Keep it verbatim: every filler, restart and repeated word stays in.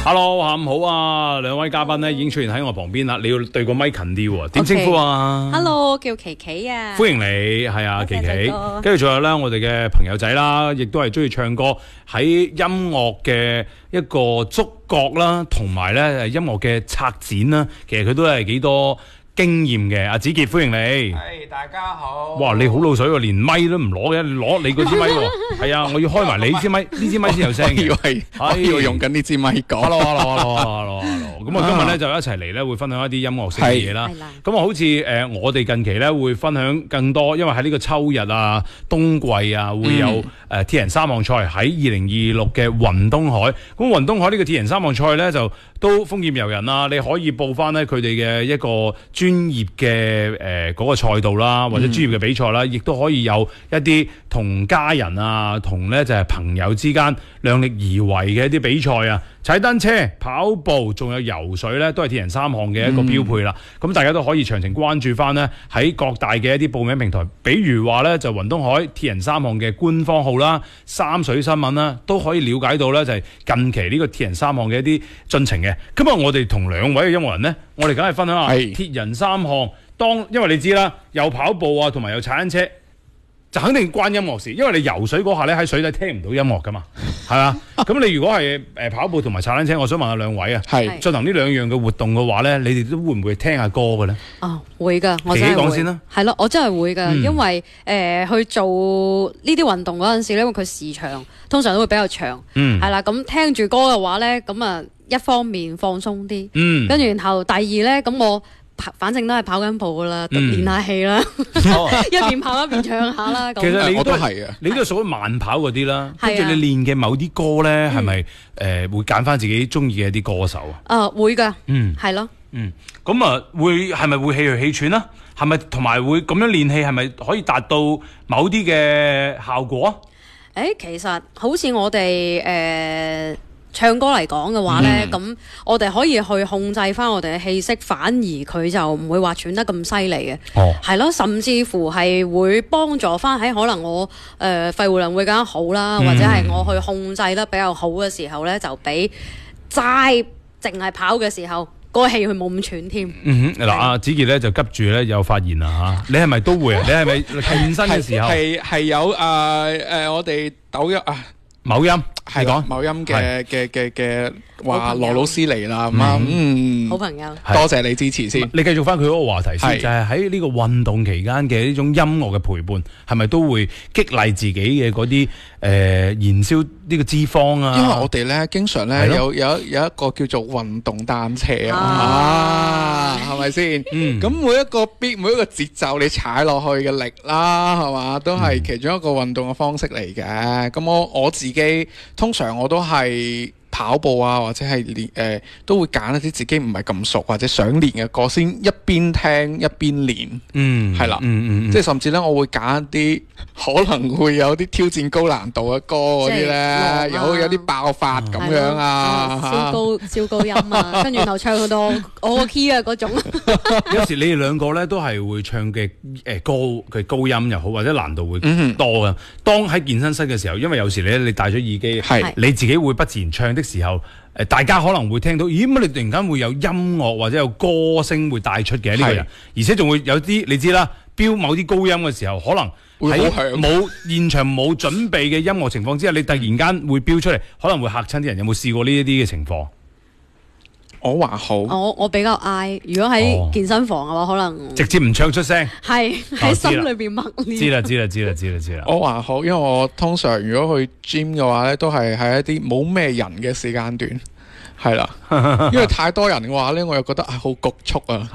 Hello， 下午好啊！兩位嘉賓咧已經出現喺我旁邊啦，你要對個咪近啲喎。點稱呼啊 ？Hello， 叫琪琪啊。 歡迎你，係啊，琪琪。跟住仲有咧，我哋嘅朋友仔啦，亦都係中意唱歌，喺音樂嘅一個觸覺啦，同埋咧音樂嘅策展啦，其實佢都係幾多經驗嘅。阿子傑，歡迎你。 係、hey, 大家好。 哇，你好老水喎，連咪都唔攞嘅，你攞你嗰支咪喎。係啊，我要開埋你支咪，呢支咪先有聲嘅。 以為我以為用緊呢支咪講。 Hello，Hello，Hello，Hello，Hello。咁啊，今日咧就一齊嚟咧，會分享一啲音樂性嘅嘢啦。咁啊，好似誒、呃，我哋近期咧會分享更多，因為喺呢個秋日啊、冬季啊，會有誒、嗯呃、鐵人三項賽喺二零二六嘅雲東海。咁雲東海呢個鐵人三項賽咧就都豐儉由人啦，你可以報翻咧佢哋嘅一個專業嘅誒嗰個賽道啦，或者專業嘅比賽啦，亦、嗯、都可以有一啲同家人啊、同咧就係、是、朋友之間量力而為嘅一啲比賽啊，踩單車、跑步，仲有游水咧，都係鐵人三項嘅一個標配啦。咁、嗯、大家都可以詳情關注翻呢喺各大嘅一啲報名平台，比如話咧就雲東海鐵人三項嘅官方號啦、三水新聞啦，都可以了解到咧就係近期呢個鐵人三項嘅一啲進程嘅。今日我哋同兩位嘅音樂人呢，我哋梗係分享下鐵人三項。當因為你知啦，有跑步啊，同埋有踩單車，就肯定關音樂事。因為你游水嗰下咧喺水底聽唔到音樂噶嘛，係啊。咁你如果係誒跑步同埋踩單車，我想問下兩位啊，係進行呢兩樣嘅活動嘅話咧，你哋都會唔會聽下歌嘅咧？ 哦，會㗎，我真係會。 講先啦。係咯，我真係會㗎、嗯，因為誒、呃、去做呢啲運動嗰陣時咧，因為佢時長通常都會比較長，嗯，係啦。咁聽住歌嘅話咧，咁啊一方面放鬆啲，嗯，跟住然後第二咧，咁我。反正都係跑緊步噶啦，練下氣啦，一邊跑一邊唱下啦。其實你都係啊，你都係屬於慢跑嗰啲啦。跟住你練嘅某啲歌咧，係咪誒會揀翻自己中意嘅一啲歌手啊？ 啊，會噶，嗯，係咯， 嗯，咁啊，會係咪會氣鋭氣喘啦？係咪同埋會咁樣練氣，係咪可以達到某啲嘅效果啊？ 誒，其實好似我哋誒。呃唱歌嚟講嘅話呢，咁、嗯、我哋可以去控制翻我哋嘅氣息，反而佢就唔會話喘得咁犀利嘅，係、哦、咯，甚至乎係會幫助翻喺可能我誒、呃、肺活量會更加好啦、嗯，或者係我去控制得比較好嘅時候呢，就比齋淨係跑嘅時候嗰、那個氣佢冇咁喘添。嗯哼， 嗱，阿子傑咧就急住咧有發言啦嚇，你係咪都會啊？你係咪健身嘅時候係係有誒誒、呃呃、我哋抖音啊某音係講某音嘅嘅嘅嘅話羅老師嚟啦，咁啊，嗯， 好朋友， 多謝你支持先。 你繼續翻佢嗰個話題先，就係喺呢個運動期間嘅呢種音樂嘅陪伴，係咪都會激勵自己嘅嗰啲誒燃燒呢個脂肪啊？ 因為我哋咧經常咧有有有一個叫做運動單車啊，係咪先？嗯，咁每一個 beat 每一個節奏你踩落去嘅力啦，係嘛，都係其中一個運動嘅方式嚟嘅。咁我我自己通常我都係跑步啊，或者係練誒，都會揀一啲自己唔係咁熟或者想練嘅歌，先一邊聽一邊練。嗯，係啦，嗯嗯，即係甚至咧，我會揀一啲可能會有啲挑戰高難度嘅歌嗰啲咧，有有啲爆發咁樣啊， 超高超高音啊，跟住然後唱到我個 key 啊嗰種。 有時你哋兩個咧都係會唱嘅誒歌嘅高音又好，或者難度會多嘅。當喺健身室嘅時候，因為有時咧你戴咗耳機，係你自己會不自然唱的時候，誒大家可能會聽到，咦乜你突然間會有音樂或者有歌聲會帶出嘅呢個人，而且仲會有啲你知啦，飆某啲高音嘅時候，可能喺冇現場冇準備嘅音樂情況之下，你突然間會飆出嚟，可能會嚇親啲人。有冇試過呢一啲嘅情況？ 我還好， 我我比較嗌。如果喺健身房嘅話，哦、可能直接唔唱出聲， 係喺心裏邊默念。 知啦知啦知啦知啦知啦。 我還好，因為我通常如果去 gym 嘅話咧，都係喺一啲冇咩人嘅時間段，係啦，因為太多人嘅話咧，我又覺得係好局促啊。